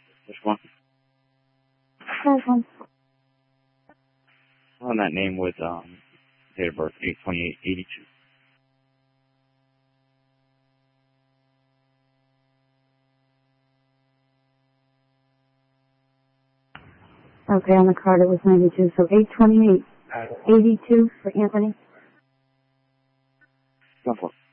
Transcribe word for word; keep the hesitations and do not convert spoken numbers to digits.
Which one? First one. On that name with um, date of birth, eight twenty-eight eighty-two. Okay, on the card it was ninety-two, so eight twenty-eight eighty-two for Anthony. Go for it.